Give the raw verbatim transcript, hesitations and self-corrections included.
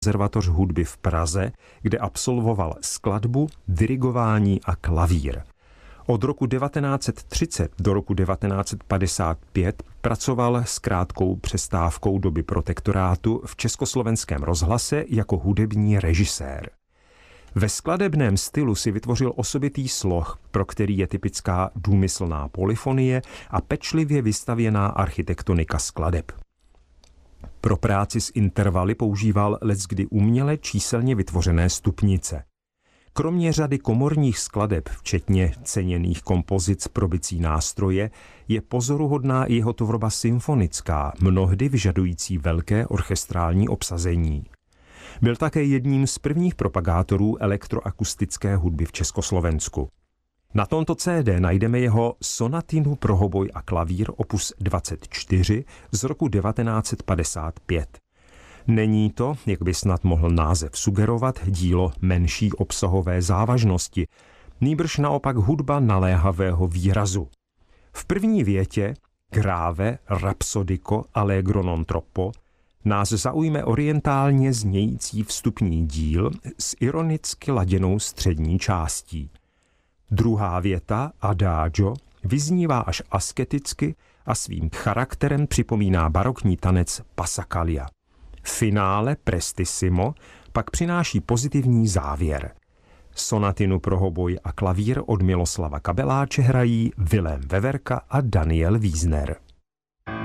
konzervatoř hudby v Praze, kde absolvoval skladbu, dirigování a klavír. Od roku devatenáct set třicet do roku devatenáct set padesát pět pracoval s krátkou přestávkou doby protektorátu v Československém rozhlase jako hudební režisér. Ve skladebném stylu si vytvořil osobitý sloh, pro který je typická důmyslná polyfonie a pečlivě vystavěná architektonika skladeb. Pro práci s intervaly používal leckdy uměle číselně vytvořené stupnice. Kromě řady komorních skladeb, včetně ceněných kompozic pro bicí nástroje, je pozoruhodná i jeho tvorba symfonická, mnohdy vyžadující velké orchestrální obsazení. Byl také jedním z prvních propagátorů elektroakustické hudby v Československu. Na tomto C D najdeme jeho sonatinu pro hoboj a klavír opus dvacet čtyři z roku devatenáct set padesát pět. Není to, jak by snad mohl název sugerovat, dílo menší obsahové závažnosti, nýbrž naopak hudba naléhavého výrazu. V první větě grave rhapsodico allegro non troppo nás zaujme orientálně znějící vstupní díl s ironicky laděnou střední částí. Druhá věta adagio vyznívá až asketicky a svým charakterem připomíná barokní tanec passacaglia. Finále prestissimo pak přináší pozitivní závěr. Sonatinu pro hoboj a klavír od Miloslava Kabeláče hrají Vilém Veverka a Daniel Wiesner.